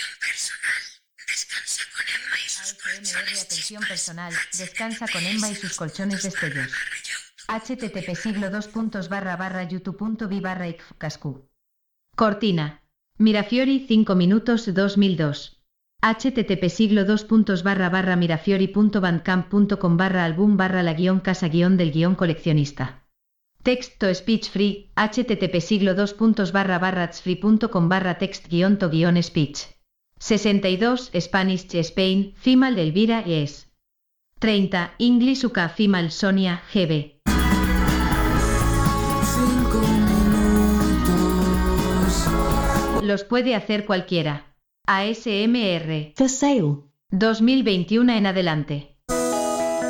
ASMR atención personal, descansa con Emma y sus colchones destellos. http://youtube.v/ifcascu. Cortina. Mirafiori 5 minutos 2002. http://mirafiori.bandcamp.com/album/la-casa-del-coleccionista. Text to speech free, http:///text-to-speech. 62, Spanish Spain, female Elvira es. 30, English UK female Sonia, GB. 5 minutos. Los puede hacer cualquiera. ASMR. For sale. 2021 en adelante.